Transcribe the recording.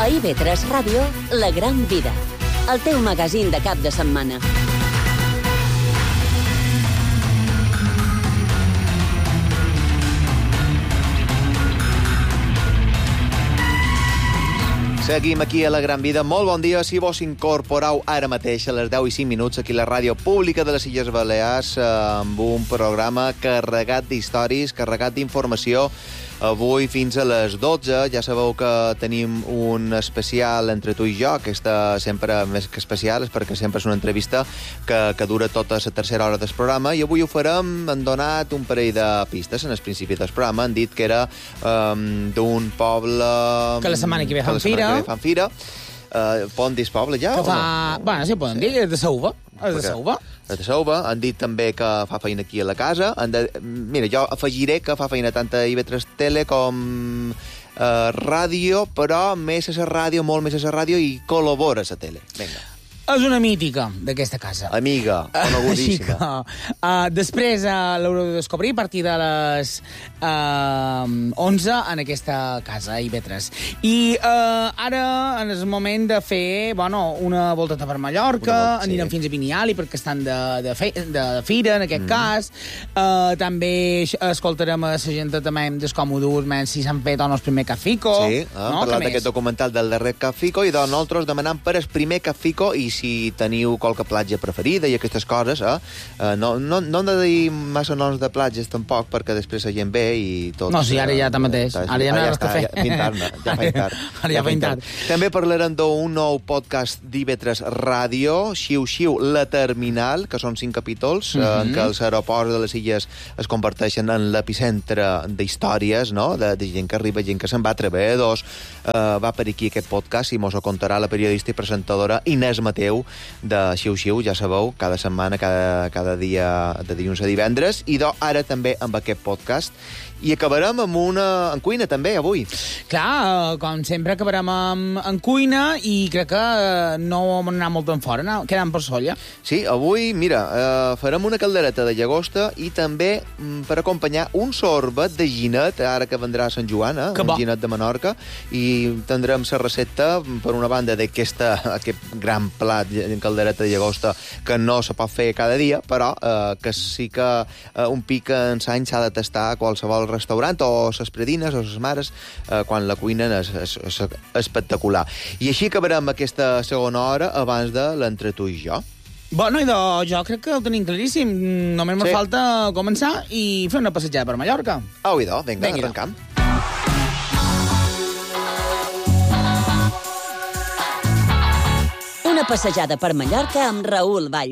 A IB3 Ràdio, La Gran Vida. El teu magazín de cap de setmana. Seguim aquí a La Gran Vida. Molt bon dia. Si vos incorporeu ara mateix a les 10 i 5 minuts aquí a la ràdio pública de les Illes Balears amb un programa carregat d'històries, carregat d'informació. Avui fins a les 12 ja sabeu que tenim un especial entre tu i jo, que està sempre més que especial, és perquè sempre és una entrevista que dura tota la tercera hora del programa, i avui ho farem. Han donat un parell de pistes en el principi del programa, han dit que era d'un poble... Que la setmana que ve fan fira. Poden dir el poble ja? Que fa... Bueno, sí, poden dir, és de Sauva. És de Sauva. De Sauva. Han dit també que fa feina aquí a la casa. Mira, jo afegiré que fa feina tant a IB3 Tele com ràdio, però més a la ràdio, molt més a la ràdio, i col·labora a la tele. Vinga. És una mítica d'aquesta casa. Amiga, conegudíssima. Així que després l'haureu de descobrir a partir de les 11 en aquesta casa, IB3. I ara, en el moment de fer una volteta per Mallorca, anirem fins a Viniali, perquè estan de fira, en aquest cas. També escoltarem a la gent també amb descòmodos, si s'han fet o no el primer Cafico. Sí, hem parlat d'aquest documental del darrer Cafico, i nosaltres demanam per el primer Cafico, i si teniu qualque platja preferida i aquestes coses, no hem de dir massa noms de platges tampoc, perquè després la gent ve i tot... No, sí, ara ja mateix. Ara ja no hi ha res que fer. Ja fa tard. També parlarem d'un nou podcast d'IB3 Ràdio, Xiu-Xiu, La Terminal, que són 5 capítols, en què els aeroports de les illes es converteixen en l'epicentre d'històries, no?, de gent que arriba, gent que se'n va, treballadors. Va per aquí aquest podcast i mos ho contarà la periodista i presentadora Inés Mateu, de Xiu-Xiu, ja sabeu, cada setmana, cada dia, de dilluns a divendres, i ara també amb aquest podcast. I acabarem en cuina, també, avui. Clar, com sempre acabarem en cuina, i crec que no vam anar molt en fora, quedem per Solla. Sí, avui, mira, farem una caldereta de llagosta i també, per acompanyar, un sorbet de ginet, ara que vendrà a Sant Joan, un ginet de Menorca, i tindrem la recepta, per una banda, aquest gran plat en caldereta de llagosta que no se pot fer cada dia, però que sí que un pic en l'any s'ha de tastar a qualsevol restaurant, o les predines o les mares, quan la cuinen és espectacular. I així acabarem aquesta segona hora abans de l'entre tu i jo. Bueno, jo crec que ho tenim claríssim. Només me falta començar i fer una passejada per Mallorca. Au, idò, vinga, arrencam. Una passejada per Mallorca amb Raül Vall.